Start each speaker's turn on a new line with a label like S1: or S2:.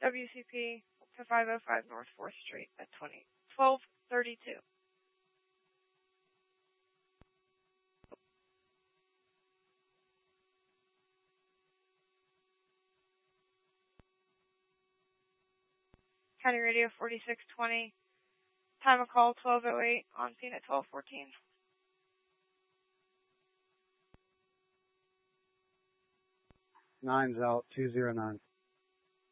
S1: WCP to 505 North 4th Street at 1232. County Radio 4620. Time of call 1208. On scene at 1214.
S2: 9's out, 209.